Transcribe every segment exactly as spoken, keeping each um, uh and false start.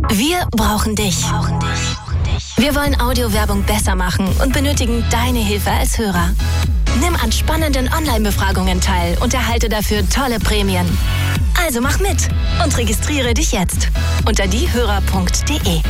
Wir brauchen dich. Wir wollen Audiowerbung besser machen und benötigen deine Hilfe als Hörer. Nimm an spannenden Online-Befragungen teil und erhalte dafür tolle Prämien. Also mach mit und registriere dich jetzt unter diehörer punkt de.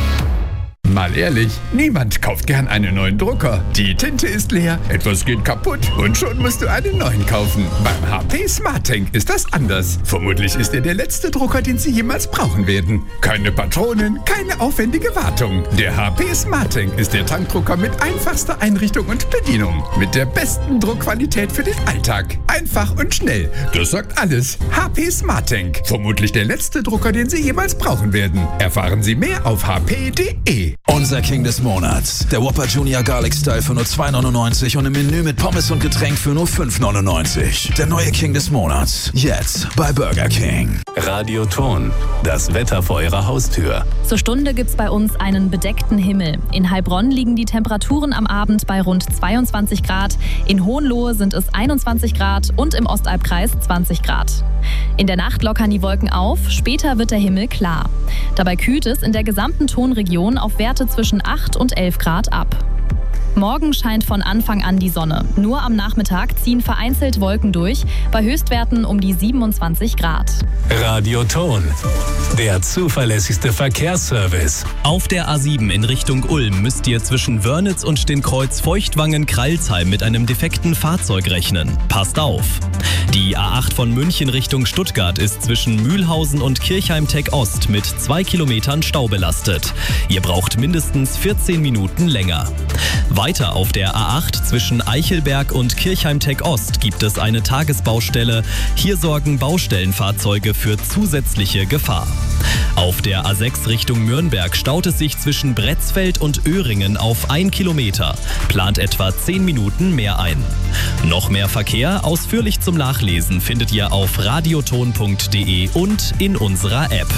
Mal ehrlich, niemand kauft gern einen neuen Drucker. Die Tinte ist leer, etwas geht kaputt und schon musst du einen neuen kaufen. Beim H P SmartTank ist das anders. Vermutlich ist er der letzte Drucker, den Sie jemals brauchen werden. Keine Patronen, keine aufwendige Wartung. Der H P SmartTank ist der Tankdrucker mit einfachster Einrichtung und Bedienung. Mit der besten Druckqualität für den Alltag. Einfach und schnell. Das sagt alles. H P SmartTank. Vermutlich der letzte Drucker, den Sie jemals brauchen werden. Erfahren Sie mehr auf h p punkt de. Unser King des Monats. Der Whopper Junior Garlic Style für nur zwei neunundneunzig und im Menü mit Pommes und Getränk für nur fünf neunundneunzig. Der neue King des Monats. Jetzt bei Burger King. Radioton. Das Wetter vor Ihrer Haustür. Zur Stunde gibt's bei uns einen bedeckten Himmel. In Heilbronn liegen die Temperaturen am Abend bei rund zweiundzwanzig Grad. In Hohenlohe sind es einundzwanzig Grad und im Ostalbkreis zwanzig Grad. In der Nacht lockern die Wolken auf, später wird der Himmel klar. Dabei kühlt es in der gesamten Tonregion auf Werte zwischen acht und elf Grad ab. Morgen scheint von Anfang an die Sonne. Nur am Nachmittag ziehen vereinzelt Wolken durch, bei Höchstwerten um die siebenundzwanzig Grad. Radioton. Der zuverlässigste Verkehrsservice. Auf der A sieben in Richtung Ulm müsst ihr zwischen Wörnitz und den Kreuz Feuchtwangen-Kralsheim mit einem defekten Fahrzeug rechnen. Passt auf! Die A acht von München Richtung Stuttgart ist zwischen Mühlhausen und Kirchheim-Tech Ost mit zwei Kilometern Stau belastet. Ihr braucht mindestens vierzehn Minuten länger. Weiter auf der A acht zwischen Eichelberg und Kirchheim-Tech Ost gibt es eine Tagesbaustelle. Hier sorgen Baustellenfahrzeuge für zusätzliche Gefahr. Auf der A sechs Richtung Nürnberg staut es sich zwischen Bretzfeld und Öhringen auf ein Kilometer. Plant etwa zehn Minuten mehr ein. Noch mehr Verkehr ausführlich zum Nachlesen findet ihr auf radioton punkt de und in unserer App.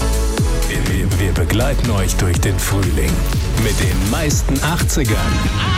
Wir begleiten euch durch den Frühling mit den meisten achtzigern.